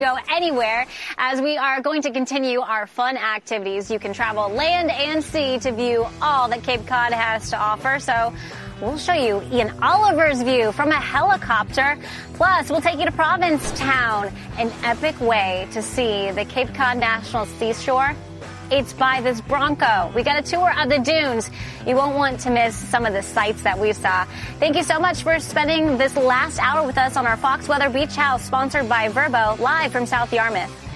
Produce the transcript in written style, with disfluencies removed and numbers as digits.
Go anywhere, as we are going to continue our fun activities. You can travel land and sea to view all that Cape Cod has to offer. So we'll show you Ian Oliver's view from a helicopter. Plus, we'll take you to Provincetown, an epic way to see the Cape Cod National Seashore. It's by this Bronco. We got a tour of the dunes. You won't want to miss some of the sights that we saw. Thank you so much for spending this last hour with us on our Fox Weather Beach House, sponsored by Vrbo, live from South Yarmouth.